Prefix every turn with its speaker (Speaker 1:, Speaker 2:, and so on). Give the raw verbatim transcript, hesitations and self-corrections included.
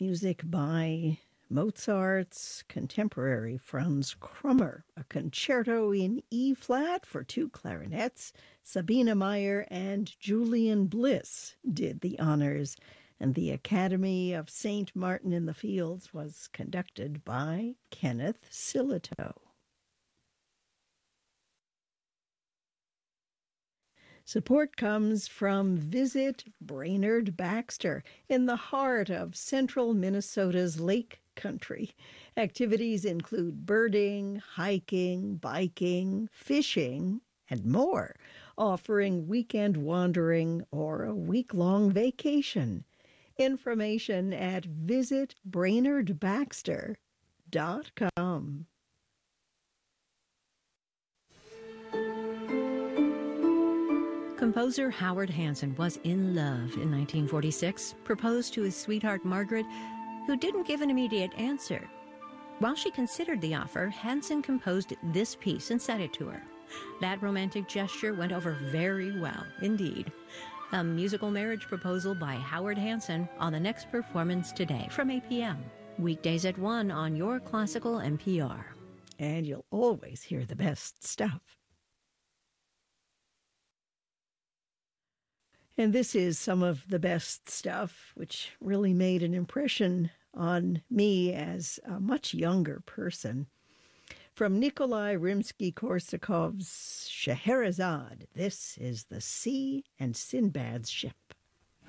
Speaker 1: music by Mozart's contemporary Franz Krummer, a concerto in E-flat for two clarinets. Sabine Meyer and Julian Bliss did the honors, and the Academy of Saint Martin in the Fields was conducted by Kenneth Silito. Support comes from Visit Brainerd Baxter in the heart of central Minnesota's Lake Country. Activities include birding, hiking, biking, fishing, and more, offering weekend wandering or a week-long vacation. Information at visit brainerd baxter dot com.
Speaker 2: Composer Howard Hanson was in love in nineteen forty-six, proposed to his sweetheart Margaret, who didn't give an immediate answer. While she considered the offer, Hanson composed this piece and sent it to her. That romantic gesture went over very well indeed. A musical marriage proposal by Howard Hanson on the next performance today from eight p.m. Weekdays at one on your classical N P R.
Speaker 1: And you'll always hear the best stuff. And this is some of the best stuff, which really made an impression on me as a much younger person. From Nikolai Rimsky-Korsakov's Scheherazade, this is The Sea and Sinbad's Ship.